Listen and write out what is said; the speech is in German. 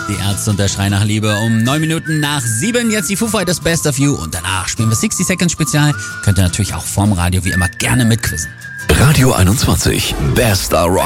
Die Ärzte und der Schrei nach Liebe um 9 Minuten nach 7. Jetzt die Foo Fighters Best of You und danach spielen wir 60 Seconds Spezial. Könnt ihr natürlich auch vorm Radio wie immer gerne mitquizzen. Radio 21, bester Rock.